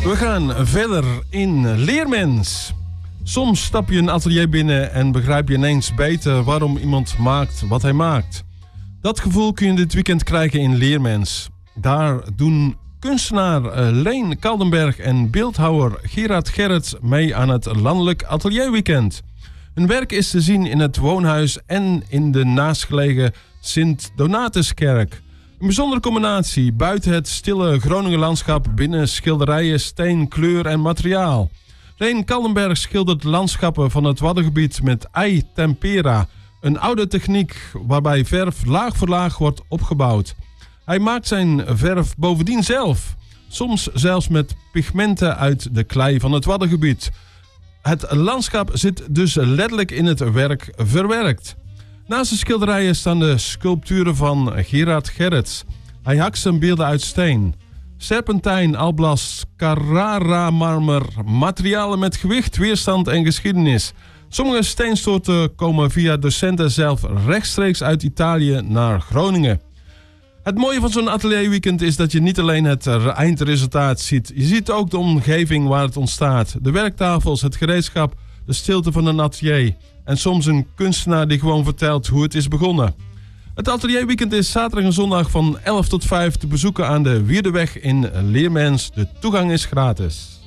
We gaan verder in Leermens. Soms stap je een atelier binnen en begrijp je ineens beter waarom iemand maakt wat hij maakt. Dat gevoel kun je dit weekend krijgen in Leermens. Daar doen kunstenaar Leen Kaldenberg en beeldhouwer Gerard Gerrits mee aan het Landelijk Atelierweekend. Hun werk is te zien in het woonhuis en in de naastgelegen Sint-Donatuskerk. Een bijzondere combinatie buiten het stille Groninger landschap, binnen schilderijen, steen, kleur en materiaal. Leen Kaldenberg schildert landschappen van het Waddengebied met ei tempera, een oude techniek waarbij verf laag voor laag wordt opgebouwd. Hij maakt zijn verf bovendien zelf, soms zelfs met pigmenten uit de klei van het Waddengebied. Het landschap zit dus letterlijk in het werk verwerkt. Naast de schilderijen staan de sculpturen van Gerard Gerrits. Hij hakt zijn beelden uit steen. Serpentijn, alblas, Carrara-marmer, materialen met gewicht, weerstand en geschiedenis. Sommige steensoorten komen via docenten zelf rechtstreeks uit Italië naar Groningen. Het mooie van zo'n atelierweekend is dat je niet alleen het eindresultaat ziet. Je ziet ook de omgeving waar het ontstaat. De werktafels, het gereedschap, de stilte van een atelier. En soms een kunstenaar die gewoon vertelt hoe het is begonnen. Het atelierweekend is zaterdag en zondag van 11 tot 5 te bezoeken aan de Wierdeweg in Leermens. De toegang is gratis.